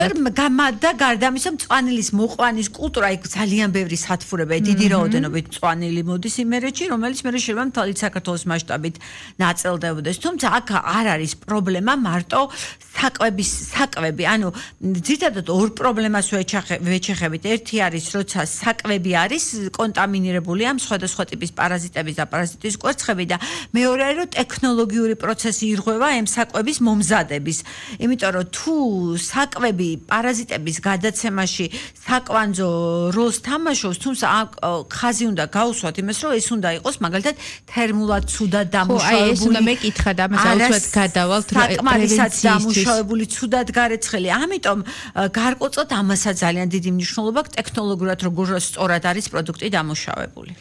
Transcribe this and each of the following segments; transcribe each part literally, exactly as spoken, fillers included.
და გარდა ამისა მწვანილის მოყვანის კულტურა იქ ძალიან ბევრი სათბურებია, დიდი რაოდენობით მწვანილი მოდის იმერეთში, რომელიც მე შეიძლება მთელი საქართველოს მასშტაბით ნაწილდებოდეს. თუმცა აქ არ არის პრობლემა მარტო საკვების საკვები, ანუ ძირითადად ორ პრობლემას ვეჩეხებით. ერთი არის, როცა საკვები არის კონტამინირებული ამ სხვადასხვა ტიპის პარაზიტების და პარაზიტის კვერცხები და მეორე არის, რომ ტექნოლოგიური პროცესი ირღვევა ამ საკვების მომზადების. იმიტომ რომ თუ საკვები პარაზიტების გადაცემაში საკვანძო როლს თამაშობს, თუმცა ხაზი უნდა გაუსვათ იმას, რომ ეს უნდა იყოს მაგალითად თერმულად ცუდად დამუშავებული. აი ეს უნდა მეკითხა და ამას აუცილებლად გადავალთ საკმარისად დამუშავებული ცუდად გარეცხელი. ამიტომ გარკვეულწილად ამასაც ძალიან დიდი მნიშვნელობა აქვს ტექნოლოგიურად როგორ სწორად არის პროდუქტი დამუშავებული.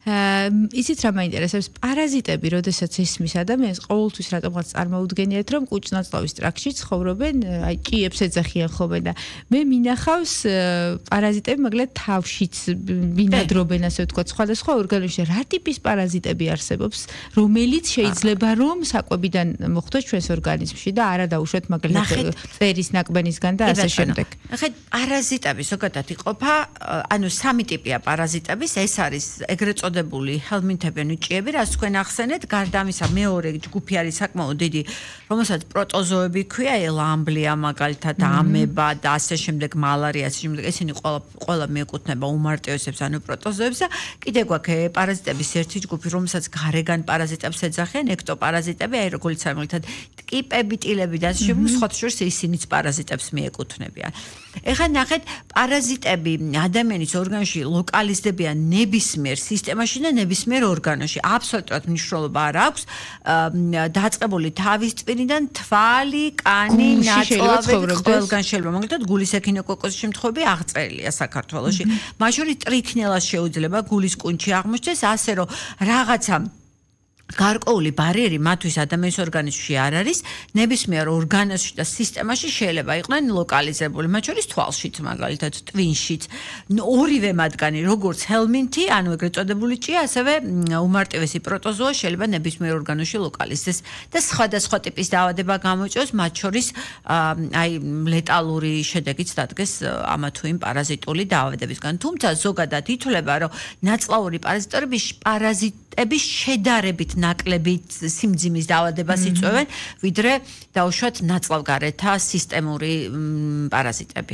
ისიც რა მაინტერესებს, პარაზიტები, როდესაც ესმის ადამიანს, ყოველთვის რატომღაც წარმოუდგენიათ, რომ კუჭ-ნაწლავის ტრაქტში ცხოვრობენ, აი ჭიებს ეძახიან ხოლმე და მე მინახავს პარაზიტები, მაგალითად თავშიც ბინადრობენ, ასე ვთქვათ, სხვადასხვა ორგანოში. რა ტიპის პარაზიტები არსებობს, რომელიც შეიძლება რომ საკვებიდან მოხვდეს ჩვენს ორგანიზმში და არა დაუშვათ მაგალითად წერის ნაკბენისგან და ასე შემდეგ. ნახეთ, პარაზიტები ზოგადად იყოფა, ანუ სამი ტიპია პარაზიტების, ეს არის ეგრეთ წოდებული ჰელმინთებიანი ჭიები, რაც თქვენ ახსენეთ, გარდა ამისა მეორე ჯგუფი არის საკმაოდ დიდი, რომელსაც პროტოზოები ქვია, ელამბლია მაგალითად, ამება და ასე შემდეგ, მალარია, ასე შემდეგ, ესენი ყველა ყველა მიეკუთვნება უმარტივესებს, ანუ პროტოზოებს და კიდე გვაქვს პარაზიტების ერთი ჯგუფი, რომელსაც გარეგან პარაზიტებს ეძახიან, ექტოპარაზიტები, აი როგორც მაგალითად ტკიპები, ტილები და ასე შემდეგ, სხვა შორის ისინიც პარაზიტებს მიეკუთვნებიან. ეხლა ნახეთ, პარაზიტები ადამიანის ორგანოში ლოკალიზდებიან ნებისმიერ სისტემაში და ნებისმიერ ორგანოში. აბსოლუტურად მნიშვნელობა არ აქვს დაწყებული თავის ტვინიდან თვალი, კანი, ნაწლავი, ყველგან შეიძლება. მაგალითად, გულის ექინოკოკოზის შემთხვევები აღწერილია საქართველოში. მათ შორის ტრიქნელას შეუძლება გულის კუნჩი აღმოჩნდეს, ასე რომ რაღაცა გარკვეული ბარიერი მათთვის ადამიანის ორგანიზმში არ არის, ნებისმიერ ორგანოში და სისტემაში შეიძლება იყვნენ ლოკალიზებული, მათ შორის თვალშიც, მაგალითად, ტვინშიც. ორივე მათგანი, როგორც ჰელმინთი, ანუ ეგრეთ წოდებული ჭია, ასევე უმარტივესი პროტოზოა შეიძლება ნებისმიერ ორგანოში ლოკალიზდეს და სხვადასხვა ტიპის დაავადება გამოიწვევს, მათ შორის აი ლეტალური შედეგიც დადგეს ამა თუ იმ პარაზიტული დაავადებისგან. თუმცა ზოგადად ითვლება, რომ ნაწლავური პარაზიტები პარაზიტების შედარებით ნაკლები სიმძიმის დაავადებას იწვევენ, ვიდრე დაუშვათ ნაწლავგარეთა სისტემური პარაზიტები.